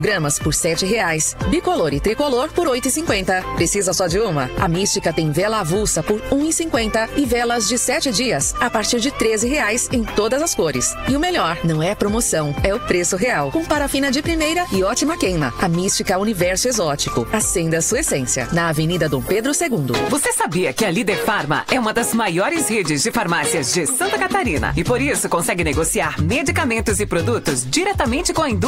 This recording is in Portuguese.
gramas por R$7. Bicolor e tricolor por R$8,50. Precisa só de uma? A Mística tem vela avulsa por R$1,50 e velas de 7 dias a partir de R$13 em todas as cores. E o melhor, não é promoção, é o preço real. Com parafina de primeira e ótima queima. A Mística Universo Exótico. Acenda a sua essência. Na Avenida Dom Pedro II. Você sabia que a Líder Farma é uma das maiores redes de farmácias de Santa Catarina e por isso consegue negociar medicamentos e produtos diretamente com a indústria